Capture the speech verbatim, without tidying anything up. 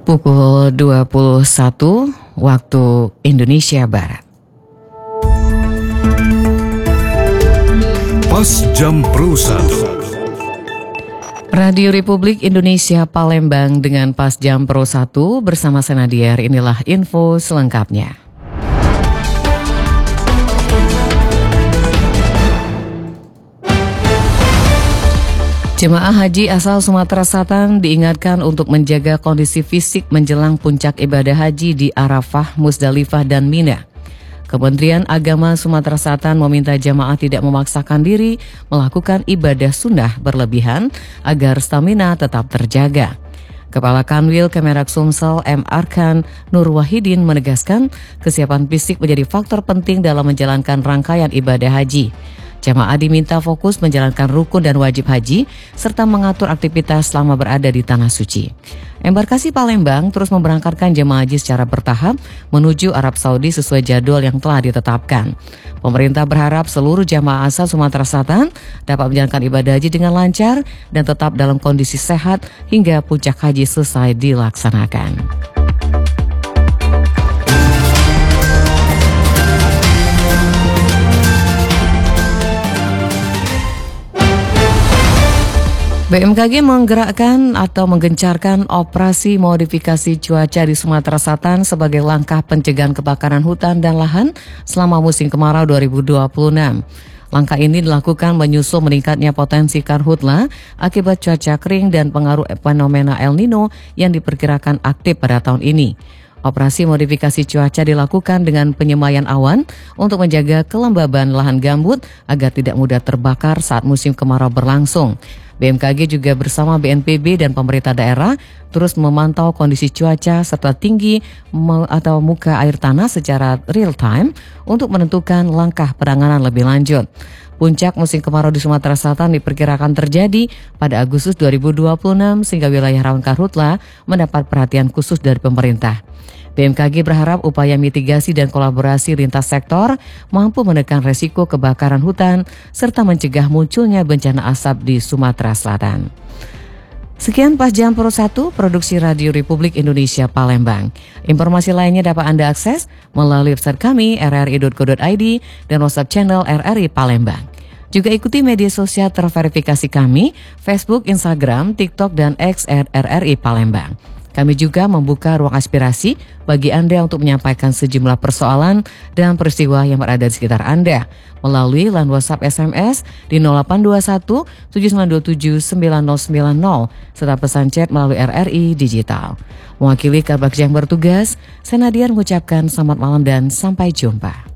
Pukul dua puluh satu waktu Indonesia Barat. Pas Jam Pro satu. Radio Republik Indonesia Palembang dengan Pas Jam Pro satu bersama Senadier. Inilah info selengkapnya. Jemaah haji asal Sumatera Selatan diingatkan untuk menjaga kondisi fisik menjelang puncak ibadah haji di Arafah, Musdalifah, dan Mina. Kementerian Agama Sumatera Selatan meminta jemaah tidak memaksakan diri melakukan ibadah sunnah berlebihan agar stamina tetap terjaga. Kepala Kanwil Kemenak Sumsel M. Arkan Nur Wahidin menegaskan kesiapan fisik menjadi faktor penting dalam menjalankan rangkaian ibadah haji. Jemaah diminta fokus menjalankan rukun dan wajib haji serta mengatur aktivitas selama berada di Tanah Suci. Embarkasi Palembang terus memberangkatkan jemaah haji secara bertahap menuju Arab Saudi sesuai jadwal yang telah ditetapkan. Pemerintah berharap seluruh jemaah asal Sumatera Selatan dapat menjalankan ibadah haji dengan lancar dan tetap dalam kondisi sehat hingga puncak haji selesai dilaksanakan. B M K G menggerakkan atau menggencarkan operasi modifikasi cuaca di Sumatera Selatan sebagai langkah pencegahan kebakaran hutan dan lahan selama musim kemarau dua ribu dua puluh enam. Langkah ini dilakukan menyusul meningkatnya potensi karhutla akibat cuaca kering dan pengaruh fenomena El Nino yang diperkirakan aktif pada tahun ini. Operasi modifikasi cuaca dilakukan dengan penyemayan awan untuk menjaga kelembaban lahan gambut agar tidak mudah terbakar saat musim kemarau berlangsung. B M K G juga bersama B N P B dan pemerintah daerah terus memantau kondisi cuaca serta tinggi atau muka air tanah secara real time untuk menentukan langkah penanganan lebih lanjut. Puncak musim kemarau di Sumatera Selatan diperkirakan terjadi pada Agustus dua ribu dua puluh enam sehingga wilayah rawan karhutla mendapat perhatian khusus dari pemerintah. B M K G berharap upaya mitigasi dan kolaborasi lintas sektor mampu menekan resiko kebakaran hutan serta mencegah munculnya bencana asap di Sumatera Selatan. Sekian Pas Jam Pro satu, produksi Radio Republik Indonesia Palembang. Informasi lainnya dapat Anda akses melalui website kami r r i dot co dot i d dan WhatsApp channel R R I Palembang. Juga ikuti media sosial terverifikasi kami, Facebook, Instagram, TikTok, dan X at R R I Palembang. Kami juga membuka ruang aspirasi bagi Anda untuk menyampaikan sejumlah persoalan dan peristiwa yang berada di sekitar Anda melalui line WhatsApp S M S di nol delapan dua satu tujuh sembilan dua tujuh sembilan nol sembilan nol serta pesan chat melalui R R I Digital. Mewakili Kabak yang bertugas, Senadier mengucapkan selamat malam dan sampai jumpa.